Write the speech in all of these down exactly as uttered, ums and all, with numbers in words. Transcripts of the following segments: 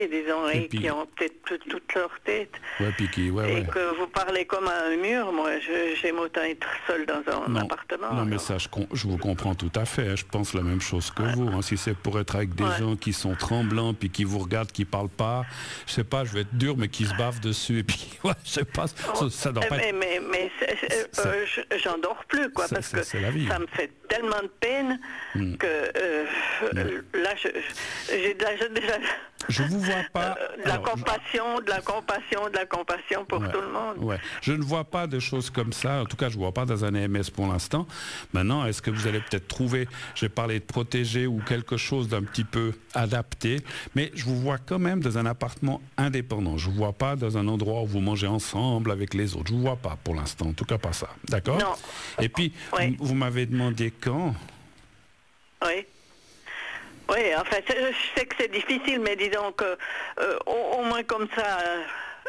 disons, et, Et puis- qui ont peut-être tout- toute leur tête. Ouais, puis qui, ouais, et ouais. que vous parlez comme à un mur, moi, je- j'aime autant être seul dans un Non, appartement. non, mais alors. ça, je, com- je vous comprends tout à fait. hein. Je pense la même chose que vous. hein. Si c'est pour être avec des Ouais. gens qui sont tremblants, puis qui vous regardent, qui parlent pas, je sais pas, je vais être dur, mais qui se bavent dessus, et puis, ouais, je sais pas, ça, ça doit Eh, pas mais être... mais, mais c'est- c'est- Ça- euh, je- j'en dors plus, quoi, Ça, parce c'est- que c'est la vie. ça me fait tellement de peine Hmm. que euh, euh, là, je- j'ai déjà, déjà Je vous vois pas... euh, de la alors, je- compassion, de la compassion, de la compassion pour Ouais, tout le monde. ouais. Je ne vois pas de choses comme ça. En tout cas, je ne vois pas dans un A M S pour l'instant. Maintenant, est-ce que vous allez peut-être trouver, j'ai parlé de protéger ou quelque chose d'un petit peu adapté, mais je vous vois quand même dans un appartement indépendant. Je ne vous vois pas dans un endroit où vous mangez ensemble avec les autres. Je ne vous vois pas pour l'instant. En tout cas, pas ça. D'accord? Non. Et puis, Ouais. vous, vous m'avez demandé quand. Oui. Oui, enfin, c'est- je sais que c'est difficile, mais disons que euh, au, au moins comme ça, euh,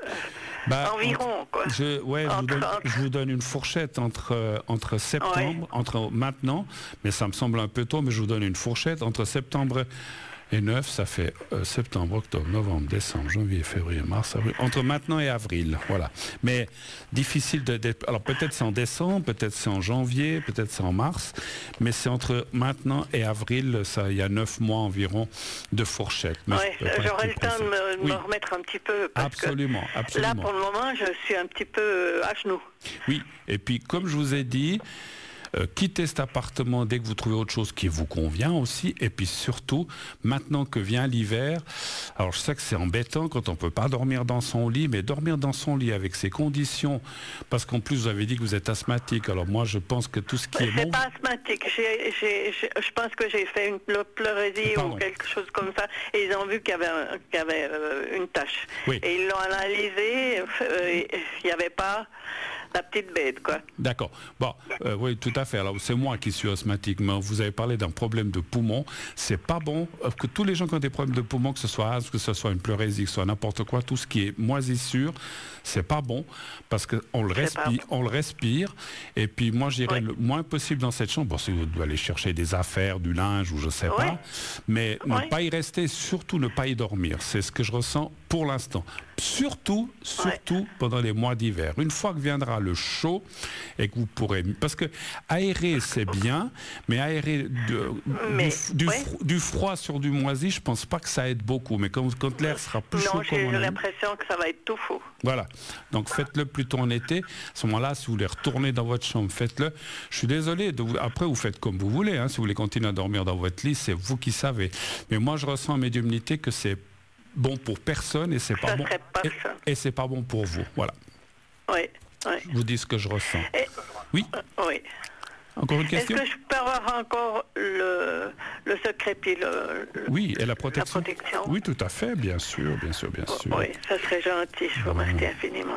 Bah, environ, quoi. Je, ouais, je, vous Entre- donne, entre- je vous donne une fourchette entre, euh, entre septembre, entre maintenant, mais ça me semble un peu tôt, mais je vous donne une fourchette entre septembre et neuf, ça fait euh, septembre, octobre, novembre, décembre, janvier, février, mars, avril, entre maintenant et avril, voilà. Mais difficile de... d'être- alors peut-être c'est en décembre, peut-être c'est en janvier, peut-être c'est en mars, mais c'est entre maintenant et avril, ça, il y a neuf mois environ de fourchette. Mais Ouais, je peux pas être j'aurai plus le temps de me, précis. de Oui, me remettre un petit peu. Parce absolument, que absolument. là, pour le moment, je suis un petit peu euh, à genoux. Oui, et puis comme je vous ai dit, euh, quittez cet appartement dès que vous trouvez autre chose qui vous convient aussi, et puis surtout, maintenant que vient l'hiver, alors je sais que c'est embêtant quand on ne peut pas dormir dans son lit, mais dormir dans son lit avec ces conditions, parce qu'en plus vous avez dit que vous êtes asthmatique, alors moi je pense que tout ce qui est C'est bon... pas asthmatique. J'ai- j'ai- j'ai- je pense que j'ai fait une pleu- pleurésie Pardon. ou quelque chose comme ça, et ils ont vu qu'il y avait, un- qu'il y avait euh, une tache. Oui. Et ils l'ont analysé, euh, et il n'y avait pas la petite bête, quoi. D'accord. Bon, euh, oui, tout à fait. Alors, c'est moi qui suis asthmatique, mais vous avez parlé d'un problème de poumon. C'est pas bon euh, que tous les gens qui ont des problèmes de poumon, que ce soit asthme, que ce soit une pleurésie, que ce soit n'importe quoi, tout ce qui est moisissure, c'est pas bon parce qu'on le C'est pas respire, on le respire. Et puis, moi, j'irai Oui. le moins possible dans cette chambre. Bon, si vous devez aller chercher des affaires, du linge ou je sais Oui. pas, mais ne Oui. pas y rester, surtout ne pas y dormir. C'est ce que je ressens pour l'instant. Surtout, surtout pendant les mois d'hiver. Une fois que viendra le chaud et que vous pourrez... Parce que aérer, c'est bien, mais aérer de- Mais, du, du ouais. fro- du froid sur du moisi, je pense pas que ça aide beaucoup. Mais quand, quand l'air sera plus chaud Non, comme j'ai on a eu- l'impression que ça va être tout fou. voilà. Donc faites-le plutôt en été. À ce moment-là, si vous voulez retourner dans votre chambre, faites-le. Je suis désolé. De vous... Après, vous faites comme vous voulez. hein. Si vous voulez continuer à dormir dans votre lit, c'est vous qui savez. Mais moi, je ressens en médiumnité que c'est bon pour personne et c'est pas Ça bon. serait pas Et, ça. et c'est pas bon pour vous. Voilà. Oui, oui. Je vous dis ce que je ressens. Et- Oui. oui. Encore une Est-ce question? que je peux avoir encore le, le secret puis le, le- Oui, et la protection. La protection. Oui, tout à fait, bien sûr, bien sûr, bien sûr. Oui, ça serait gentil, je vous remercie infiniment.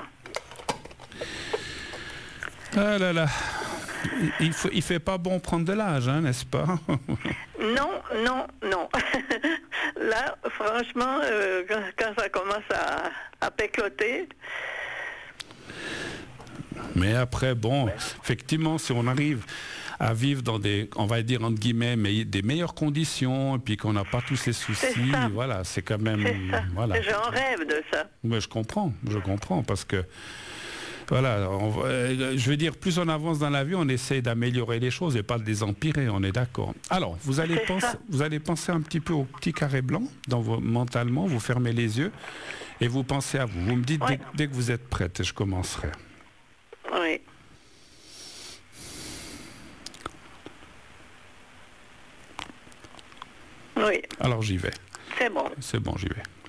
Ah là là. Il faut, il fait pas bon prendre de l'âge, hein, n'est-ce pas? Non, non, non. Là, franchement, euh, quand, quand ça commence à, à pécloter, Mais après, bon, effectivement, si on arrive à vivre dans des, on va dire entre guillemets, mais des meilleures conditions, et puis qu'on n'a pas tous ces soucis, C'est ça. voilà, c'est quand même, c'est ça. voilà. J'en rêve de ça. Mais je comprends, je comprends, parce que, voilà, on- euh, je veux dire, plus on avance dans la vie, on essaie d'améliorer les choses et pas de les empirer, on est d'accord. Alors, vous allez, C'est penser, ça. vous allez penser un petit peu au petit carré blanc, dans vos, mentalement, vous fermez les yeux, et vous pensez à vous. Vous me dites Ouais. dès, dès que vous êtes prête, et je commencerai. Oui. Oui, Alors j'y vais, c'est bon. c'est bon, j'y vais.